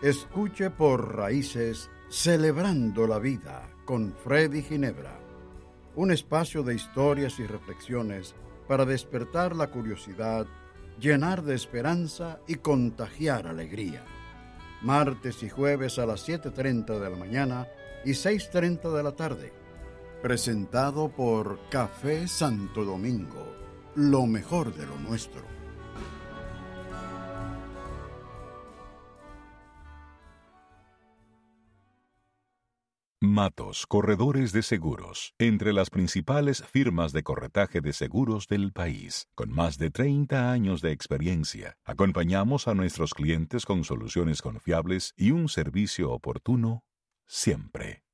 Escuche por Raíces, Celebrando la Vida, con Freddy Ginebra. Un espacio de historias y reflexiones para despertar la curiosidad, llenar de esperanza y contagiar alegría. Martes y jueves a las 7:30 de la mañana y 6:30 de la tarde. Presentado por Café Santo Domingo, lo mejor de lo nuestro. Matos, Corredores de Seguros, entre las principales firmas de corretaje de seguros del país. Con más de 30 años de experiencia, acompañamos a nuestros clientes con soluciones confiables y un servicio oportuno siempre.